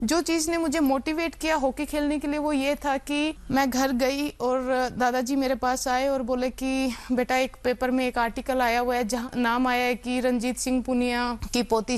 जो चीज़ ने मुझे मोटिवेट किया हॉकी खेलने के लिए वो ये था कि मैं घर गई और दादाजी मेरे पास आए और बोले कि बेटा एक पेपर में एक आर्टिकल आया हुआ है जहाँ नाम आया है कि रंजीत सिंह पुनिया की पोती